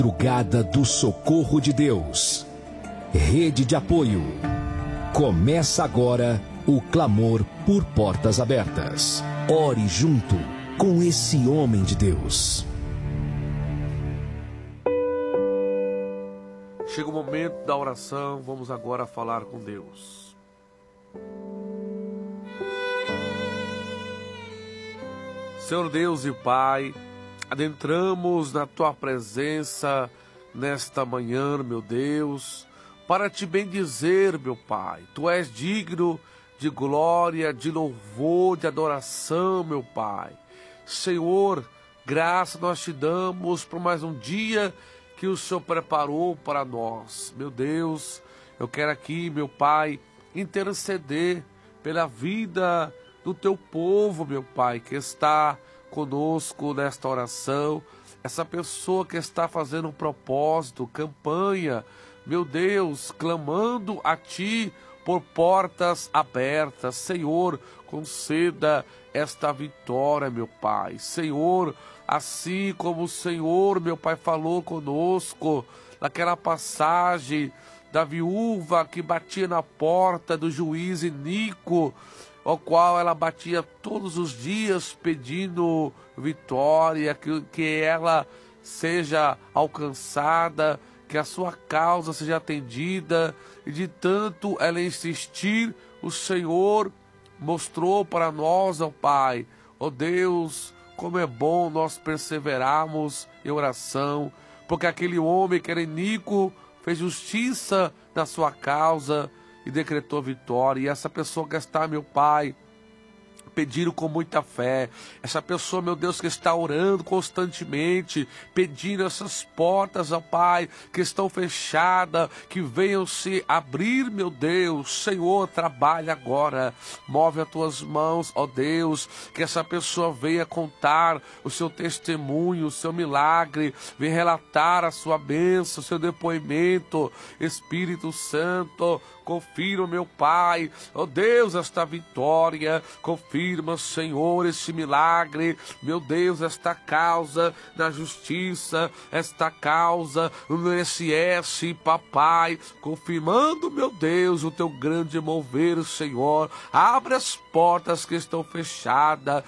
Madrugada do Socorro de Deus. Rede de apoio. Começa agora o clamor por portas abertas. Ore junto com esse homem de Deus. Chega o momento da oração, vamos agora falar com Deus. Senhor Deus e Pai, adentramos na Tua presença nesta manhã, meu Deus, para Te bendizer, meu Pai. Tu és digno de glória, de louvor, de adoração, meu Pai. Senhor, graça nós Te damos por mais um dia que o Senhor preparou para nós. Meu Deus, eu quero aqui, meu Pai, interceder pela vida do Teu povo, meu Pai, que está conosco nesta oração, essa pessoa que está fazendo um propósito, campanha, meu Deus, clamando a Ti por portas abertas. Senhor, conceda esta vitória, meu Pai. Senhor, assim como o Senhor, meu Pai, falou conosco naquela passagem da viúva que batia na porta do juiz iníquo, ao qual ela batia todos os dias pedindo vitória, que ela seja alcançada, que a sua causa seja atendida, e de tanto ela insistir, o Senhor mostrou para nós, ó Pai, ó Deus, como é bom nós perseverarmos em oração, porque aquele homem que era iníquo fez justiça na sua causa e decretou vitória. E essa pessoa que está, meu Pai, pedindo com muita fé, essa pessoa, meu Deus, que está orando constantemente, pedindo essas portas, ó Pai, que estão fechadas, que venham se abrir, meu Deus. Senhor, trabalha agora, move as Tuas mãos, ó Deus, que essa pessoa venha contar o seu testemunho, o seu milagre, venha relatar a sua bênção, o seu depoimento. Espírito Santo, confirma, meu Pai, ó Deus, esta vitória, confirma, Senhor, este milagre, meu Deus, esta causa da justiça, esta causa no INSS, Papai, confirmando, meu Deus, o Teu grande mover, Senhor. Abre as portas que estão fechadas,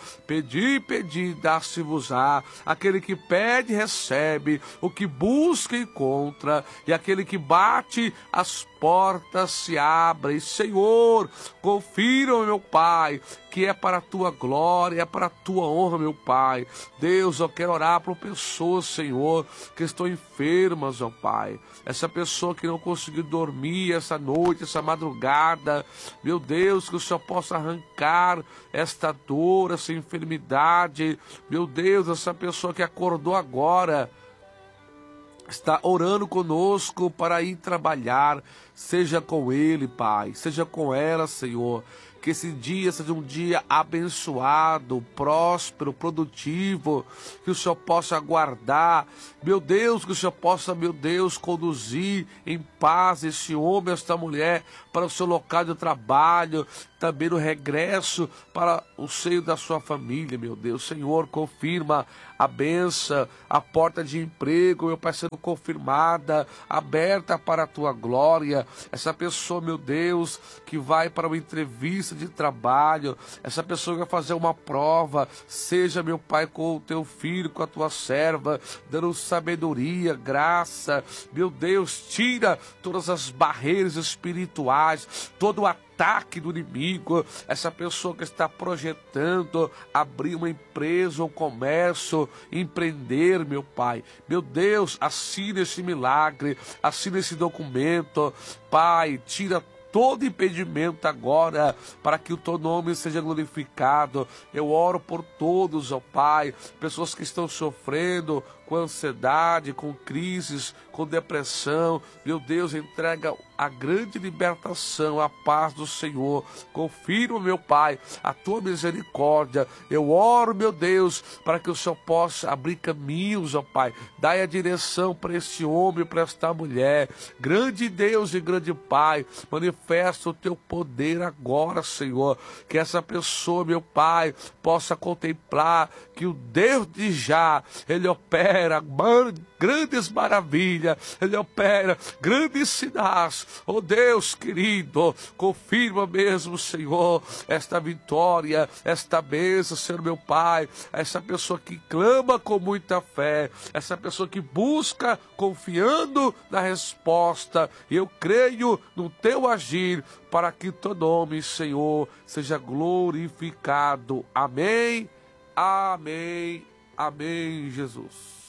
pedi, dá-se-vos-á. Aquele que pede, recebe, o que busca, encontra, e aquele que bate, as portas se abrem. Senhor, confirma, meu Pai, que é para a Tua glória, é para a Tua honra, meu Pai. Deus, eu quero orar por pessoas, Senhor, que estão enfermas, ó Pai. Essa pessoa que não conseguiu dormir essa noite, essa madrugada, meu Deus, que o Senhor possa arrancar esta dor, essa enfermidade. Meu Deus, essa pessoa que acordou agora, está orando conosco para ir trabalhar, seja com ele, Pai, seja com ela, Senhor. Que esse dia seja um dia abençoado, próspero, produtivo, que o Senhor possa guardar, meu Deus, que o Senhor possa, meu Deus, conduzir em paz esse homem, esta mulher, para o seu local de trabalho, também no regresso para o seio da sua família, meu Deus. Senhor, confirma a bênção, a porta de emprego, meu Pai, sendo confirmada, aberta para a Tua glória. Essa pessoa, meu Deus, que vai para uma entrevista de trabalho, essa pessoa que vai fazer uma prova, seja, meu Pai, com o Teu filho, com a Tua serva, dando sabedoria, graça, meu Deus, tira todas as barreiras espirituais, todo o ataque do inimigo. Essa pessoa que está projetando abrir uma empresa, um comércio, empreender, meu Pai, meu Deus, assina esse milagre, assina esse documento, Pai, tira todo impedimento agora, para que o Teu nome seja glorificado. Eu oro por todos, ó Pai, pessoas que estão sofrendo com ansiedade, com crises, com depressão. Meu Deus, entrega a grande libertação, a paz do Senhor. Confirma, meu Pai, a Tua misericórdia. Eu oro, meu Deus, para que o Senhor possa abrir caminhos, ó Pai. Dai a direção para esse homem, para esta mulher. Grande Deus e grande Pai, manifesta o Teu poder agora, Senhor. Que essa pessoa, meu Pai, possa contemplar que o Deus de já, Ele opera opera grandes maravilhas, Ele opera grandes sinais. Oh Deus querido, confirma mesmo, Senhor, esta vitória, esta bênção, Senhor meu Pai, essa pessoa que clama com muita fé, essa pessoa que busca confiando na resposta. Eu creio no teu agir, para que teu nome, Senhor, seja glorificado. Amém, amém, amém, Jesus.